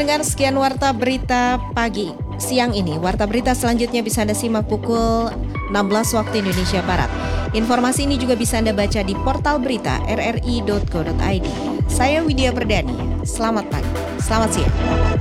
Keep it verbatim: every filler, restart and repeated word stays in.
pendengar, sekian Warta Berita Pagi siang ini. Warta Berita selanjutnya bisa Anda simak pukul enam belas waktu Indonesia Barat. Informasi ini juga bisa Anda baca di portal berita r r i dot co dot i d. Saya Widya Perdani. Selamat pagi, selamat siang.